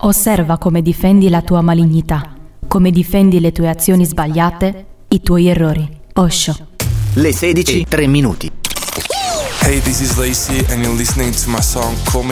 Osserva come difendi la tua malignità, come difendi le tue azioni sbagliate, i tuoi errori. Osho. Le 16, 3 minuti. Hey, this is Lacey and you're listening to my song Call Me